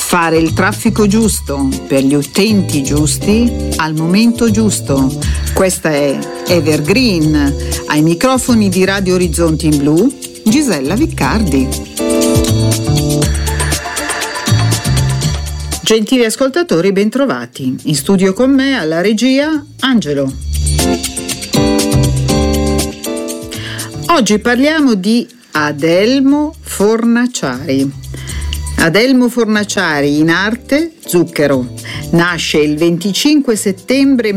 Fare il traffico giusto per gli utenti giusti al momento giusto. Questa è Evergreen. Ai microfoni di Radio Orizzonti in Blu, Gisella Viccardi. Gentili ascoltatori, bentrovati. In studio con me alla regia Angelo. Oggi parliamo di Adelmo Fornaciari. Adelmo Fornaciari, in arte Zucchero, nasce il 25 settembre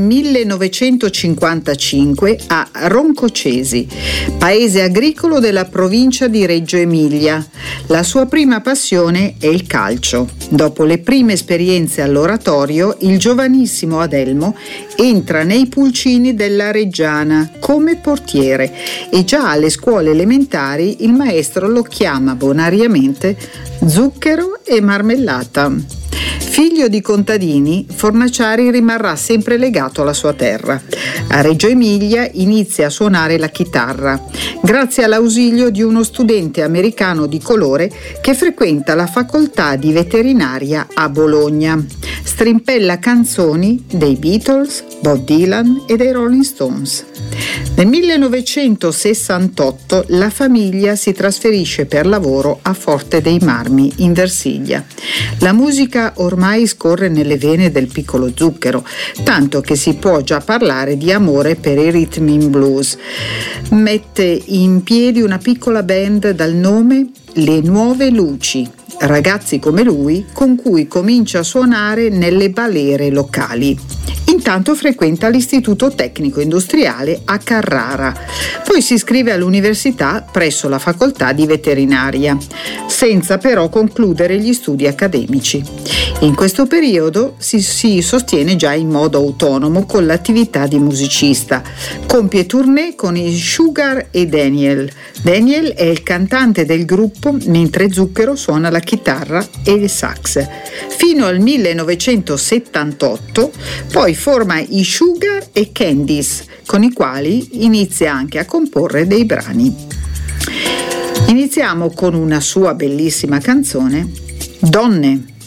1955 a Roncocesi, paese agricolo della provincia di Reggio Emilia. La sua prima passione è il calcio. Dopo le prime esperienze all'oratorio, il giovanissimo Adelmo entra nei pulcini della Reggiana come portiere e già alle scuole elementari il maestro lo chiama bonariamente Zucchero e Marmellata. Figlio di contadini, Fornaciari rimarrà sempre legato alla sua terra. A Reggio Emilia inizia a suonare la chitarra, grazie all'ausilio di uno studente americano di colore che frequenta la facoltà di veterinaria a Bologna. Strimpella canzoni dei Beatles, Bob Dylan e dei Rolling Stones. Nel 1968 la famiglia si trasferisce per lavoro a Forte dei Marmi, in Versilia. La musica ormai scorre nelle vene del piccolo Zucchero, tanto che si può già parlare di amore per i ritmi in blues. Mette in piedi una piccola band dal nome Le Nuove Luci, ragazzi come lui con cui comincia a suonare nelle balere locali. Intanto frequenta l'Istituto Tecnico Industriale a Carrara, poi si iscrive all'università presso la facoltà di veterinaria, senza però concludere gli studi accademici. In questo periodo si sostiene già in modo autonomo con l'attività di musicista. Compie tournée con i Sugar e Daniel. Daniel è il cantante del gruppo, mentre Zucchero suona la chitarra e il sax. Fino al 1978, poi forma i Sugar e Candies, con i quali inizia anche a comporre dei brani. Iniziamo con una sua bellissima canzone, Donne.